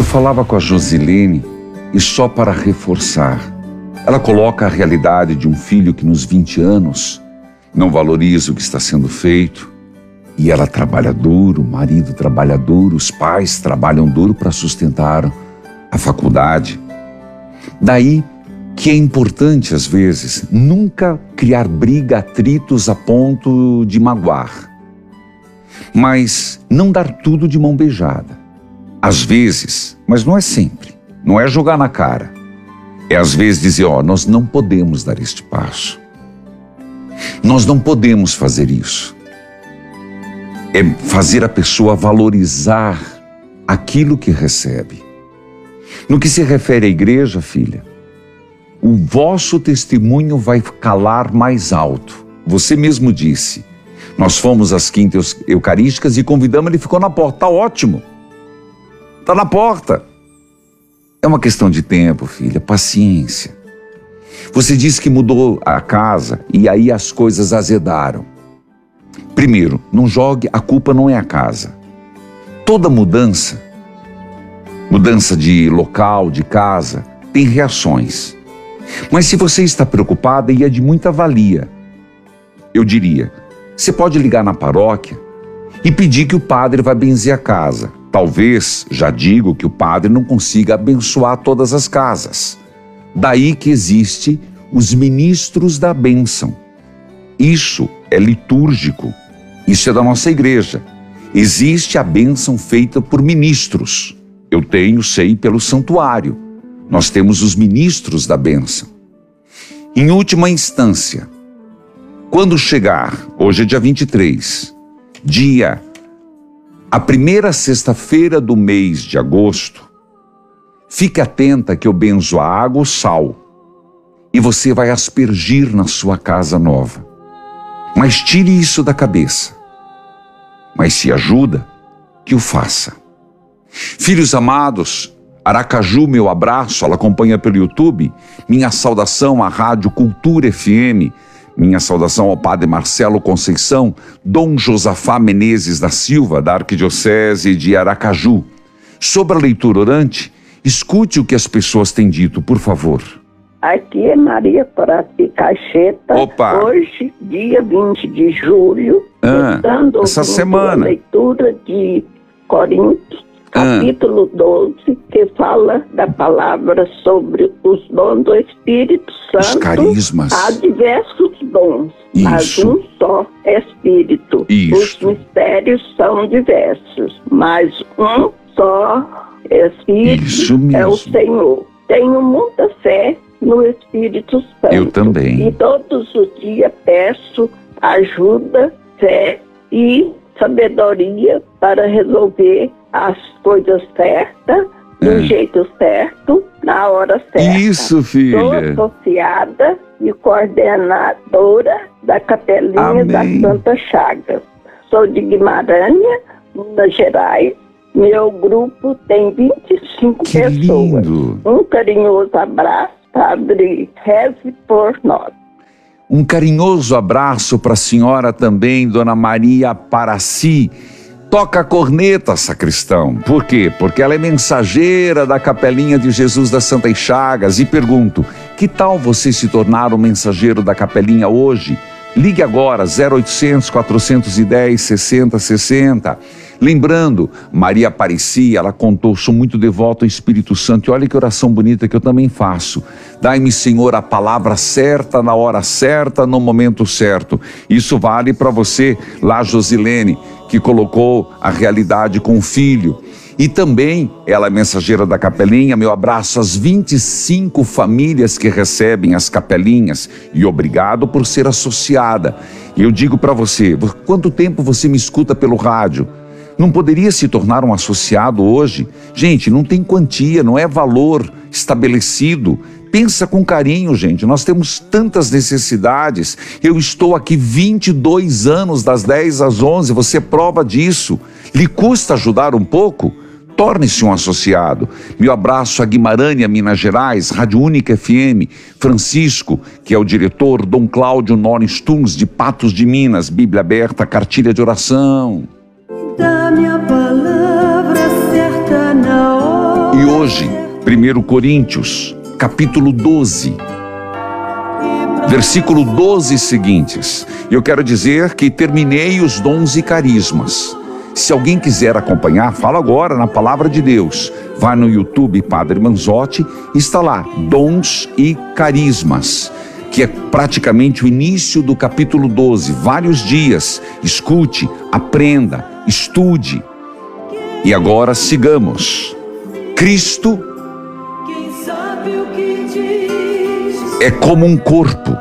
falava com a Josilene e só para reforçar, ela coloca a realidade de um filho que nos 20 anos não valoriza o que está sendo feito e ela trabalha duro, o marido trabalha duro, os pais trabalham duro para sustentar a faculdade. Daí que é importante, às vezes, nunca criar briga, atritos a ponto de magoar. Mas não dar tudo de mão beijada. Às vezes, mas não é sempre, não é jogar na cara. É às vezes dizer, nós não podemos dar este passo. Nós não podemos fazer isso. É fazer a pessoa valorizar aquilo que recebe. No que se refere à igreja, filha, o vosso testemunho vai calar mais alto. Você mesmo disse, nós fomos às quintas eucarísticas e convidamos, ele ficou na porta. Está ótimo. Está na porta. É uma questão de tempo, filha, paciência. Você disse que mudou a casa e aí as coisas azedaram. Primeiro, não jogue, a culpa não é a casa. Toda mudança de local, de casa, tem reações. Mas se você está preocupada, e é de muita valia, eu diria, você pode ligar na paróquia e pedir que o padre vá benzer a casa. Talvez, já digo, que o padre não consiga abençoar todas as casas. Daí que existe os ministros da bênção. Isso é litúrgico, isso é da nossa igreja. Existe a bênção feita por ministros. Eu sei pelo santuário. Nós temos os ministros da bênção. Em última instância, quando chegar, hoje é dia 23, a primeira sexta-feira do mês de agosto, fique atenta que eu benzo a água, o sal, e você vai aspergir na sua casa nova. Mas tire isso da cabeça. Mas se ajuda, que o faça. Filhos amados, Aracaju, meu abraço, ela acompanha pelo YouTube, minha saudação à Rádio Cultura FM, minha saudação ao Padre Marcelo Conceição, Dom Josafá Menezes da Silva, da Arquidiocese de Aracaju. Sobre a leitura orante, escute o que as pessoas têm dito, por favor. Aqui é Maria Coraci Cacheta. Opa. Hoje, dia 20 de julho, estando essa semana. A leitura de Coríntios, capítulo 12, que fala da palavra sobre os dons do Espírito Santo. Os carismas. Há diversos dons, mas Isso. um só Espírito. Isso. Os mistérios são diversos, mas um só Espírito Isso mesmo. é o Senhor. Tenho muita fé no Espírito Santo. Eu também. E todos os dias peço ajuda, fé e sabedoria para resolver as coisas certas, do jeito certo, na hora certa. Isso, filha. Sou associada e coordenadora da Capelinha Amém. da Santa Chagas. Sou de Guimarães, Minas Gerais. Meu grupo tem 25 Que pessoas. lindo. Um carinhoso abraço, Padre, reze por nós. Um carinhoso abraço para a senhora também, Dona Maria Paraci. Toca a corneta, sacristão. Por quê? Porque ela é mensageira da Capelinha de Jesus das Santas Chagas. E pergunto, que tal você se tornar um mensageiro da Capelinha hoje? Ligue agora, 0800 410 6060. Lembrando, Maria Aparecia, ela contou, sou muito devoto ao Espírito Santo. E olha que oração bonita que eu também faço. Dai-me, Senhor, a palavra certa, na hora certa, no momento certo. Isso vale para você, lá, Josilene, que colocou a realidade com o filho. E também, ela é mensageira da Capelinha, meu abraço às 25 famílias que recebem as capelinhas. E obrigado por ser associada. E eu digo para você, quanto tempo você me escuta pelo rádio? Não poderia se tornar um associado hoje? Gente, não tem quantia, não é valor estabelecido. Pensa com carinho, gente, nós temos tantas necessidades. Eu estou aqui 22 anos, das 10 às 11, você é prova disso. Lhe custa ajudar um pouco? Torne-se um associado. Meu abraço a Guimarães, Minas Gerais, Rádio Única FM, Francisco, que é o diretor, Dom Cláudio Norris Tunes, de Patos de Minas, Bíblia Aberta, cartilha de oração. Dá-me a palavra certa na hora. E hoje, 1 Coríntios, capítulo 12, versículo 12 e seguintes. Eu quero dizer que terminei os dons e carismas. Se alguém quiser acompanhar, fala agora na Palavra de Deus. Vai no YouTube Padre Manzotti, está lá, Dons e Carismas, que é praticamente o início do capítulo 12, vários dias. Escute, aprenda, estude. E agora sigamos. Cristo é como um corpo.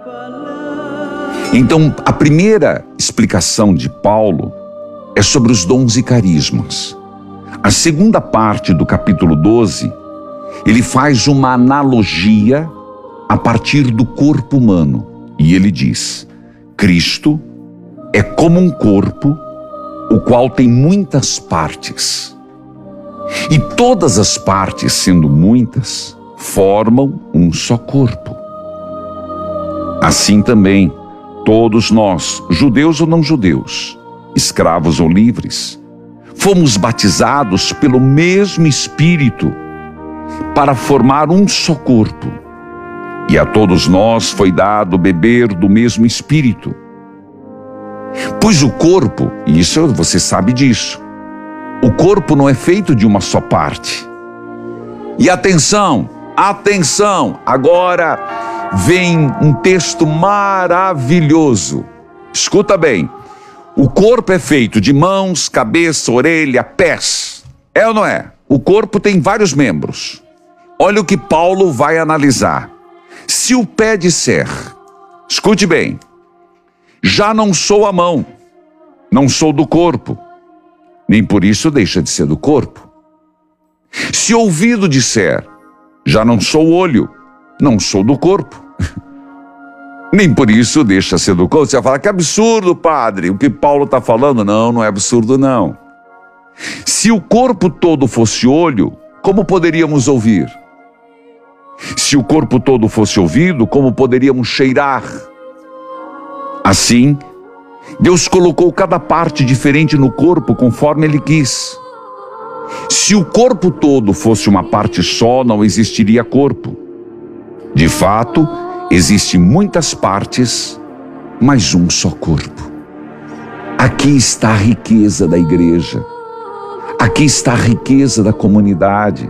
Então, a primeira explicação de Paulo é sobre os dons e carismas. A segunda parte do capítulo 12, ele faz uma analogia a partir do corpo humano. E ele diz: Cristo é como um corpo, o qual tem muitas partes. E todas as partes, sendo muitas, formam um só corpo. Assim também, todos nós, judeus ou não judeus, escravos ou livres, fomos batizados pelo mesmo Espírito para formar um só corpo. E a todos nós foi dado beber do mesmo Espírito. Pois o corpo, e isso você sabe disso, o corpo não é feito de uma só parte. E atenção, agora vem um texto maravilhoso. Escuta bem. O corpo é feito de mãos, cabeça, orelha, pés. É ou não é? O corpo tem vários membros. Olha o que Paulo vai analisar. Se o pé disser, escute bem, já não sou a mão, não sou do corpo, nem por isso deixa de ser do corpo. Se o ouvido disser, já não sou o olho, não sou do corpo, nem por isso deixa de ser do corpo. Você vai falar, que absurdo, padre, o que Paulo está falando. Não é absurdo não. Se o corpo todo fosse olho, como poderíamos ouvir? Se o corpo todo fosse ouvido, como poderíamos cheirar? Assim, Deus colocou cada parte diferente no corpo conforme Ele quis. Se o corpo todo fosse uma parte só, não existiria corpo. De fato, existem muitas partes, mas um só corpo. Aqui está a riqueza da igreja. Aqui está a riqueza da comunidade.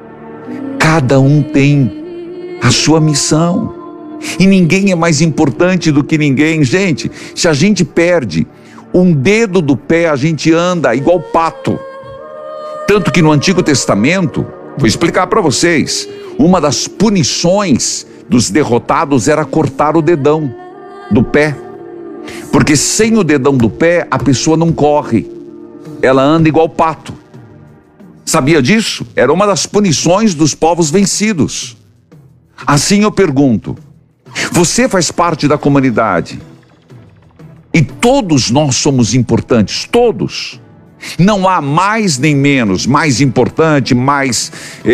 Cada um tem a sua missão. E ninguém é mais importante do que ninguém. Gente, se a gente perde um dedo do pé, a gente anda igual pato. Tanto que no Antigo Testamento, vou explicar para vocês, uma das punições dos derrotados era cortar o dedão do pé. Porque sem o dedão do pé, a pessoa não corre. Ela anda igual pato. Sabia disso? Era uma das punições dos povos vencidos. Assim eu pergunto, você faz parte da comunidade e todos nós somos importantes, todos. Não há mais nem menos, mais importante, mais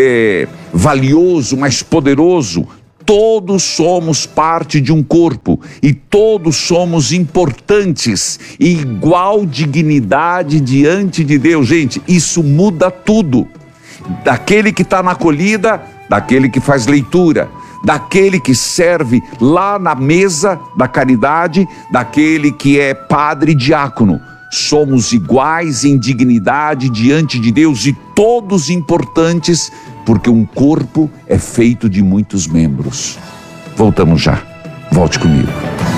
valioso, mais poderoso. Todos somos parte de um corpo e todos somos importantes e igual dignidade diante de Deus. Gente, isso muda tudo. Daquele que está na acolhida, daquele que faz leitura, daquele que serve lá na mesa da caridade, daquele que é padre e diácono. Somos iguais em dignidade diante de Deus e todos importantes, porque um corpo é feito de muitos membros. Voltamos já. Volte comigo.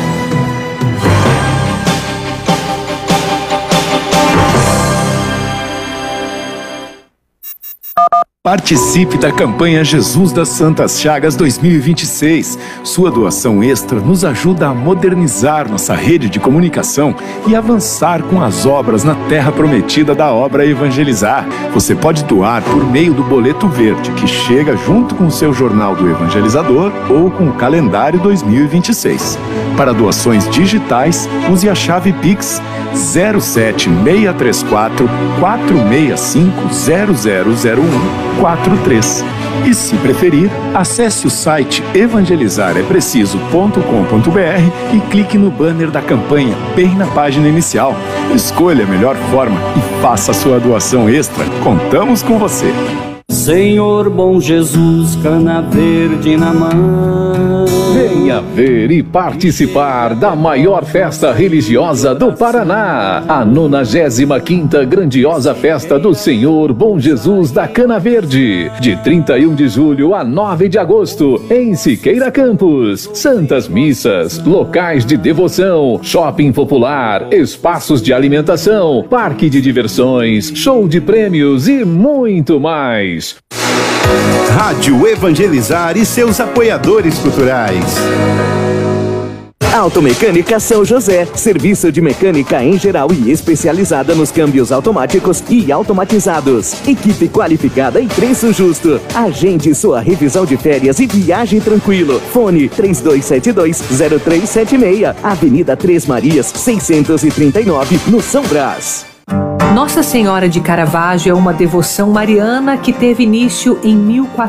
Participe da campanha Jesus das Santas Chagas 2026. Sua doação extra nos ajuda a modernizar nossa rede de comunicação e avançar com as obras na terra prometida da obra Evangelizar. Você pode doar por meio do boleto verde, que chega junto com o seu jornal do Evangelizador ou com o calendário 2026. Para doações digitais, use a chave Pix 07634 465 0001 43. E se preferir, acesse o site evangelizarepreciso.com.br e clique no banner da campanha, bem na página inicial. Escolha a melhor forma e faça a sua doação extra. Contamos com você! Senhor bom Jesus, cana verde na mão. Venha ver e participar da maior festa religiosa do Paraná, a 95ª grandiosa festa do Senhor Bom Jesus da Cana Verde, de 31 de julho a 9 de agosto, em Siqueira Campos. Santas missas, locais de devoção, shopping popular, espaços de alimentação, parque de diversões, show de prêmios e muito mais. Rádio Evangelizar e seus apoiadores culturais. Automecânica São José, serviço de mecânica em geral e especializada nos câmbios automáticos e automatizados. Equipe qualificada e preço justo. Agende sua revisão de férias e viaje tranquilo. Fone 3272-0376, Avenida Três Marias, 639, no São Brás. Nossa Senhora de Caravaggio é uma devoção mariana que teve início em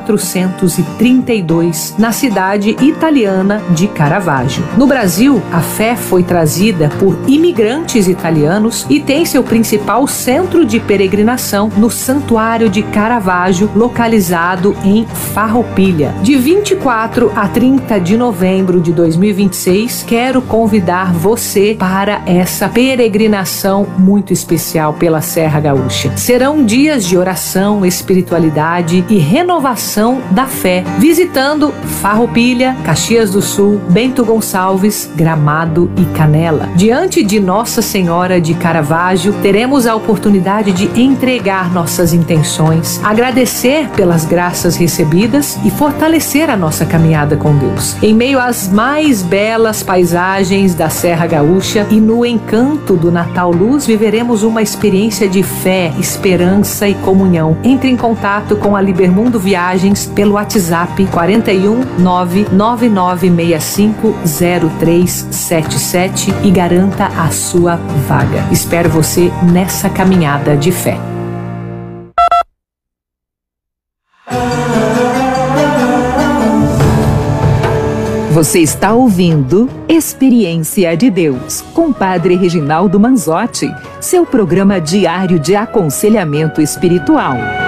1432, na cidade italiana de Caravaggio. No Brasil, a fé foi trazida por imigrantes italianos e tem seu principal centro de peregrinação no Santuário de Caravaggio, localizado em Farroupilha. De 24 a 30 de novembro de 2026, quero convidar você para essa peregrinação muito especial pela Serra Gaúcha. Serão dias de oração, espiritualidade e renovação da fé, visitando Farroupilha, Caxias do Sul, Bento Gonçalves, Gramado e Canela. Diante de Nossa Senhora de Caravaggio, teremos a oportunidade de entregar nossas intenções, agradecer pelas graças recebidas e fortalecer a nossa caminhada com Deus. Em meio às mais belas paisagens da Serra Gaúcha e no encanto do Natal Luz, viveremos uma experiência de fé, esperança e comunhão. Entre em contato com a Libermundo Viagens pelo WhatsApp 41 99965 0377 e garanta a sua vaga. Espero você nessa caminhada de fé. Você está ouvindo Experiência de Deus, com Padre Reginaldo Manzotti, seu programa diário de aconselhamento espiritual.